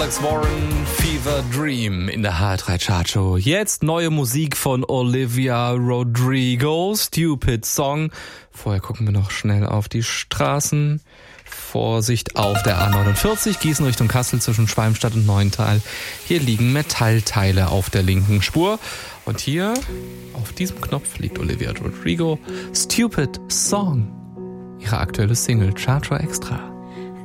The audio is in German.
Alex Warren, Fever Dream in der H3 Chartshow. Jetzt neue Musik von Olivia Rodrigo, Stupid Song. Vorher gucken wir noch schnell auf die Straßen. Vorsicht auf der A49, Gießen Richtung Kassel zwischen Schwalmstadt und Neuntal. Hier liegen Metallteile auf der linken Spur. Und hier auf diesem Knopf liegt Olivia Rodrigo, Stupid Song. Ihre aktuelle Single, Chartshow Extra.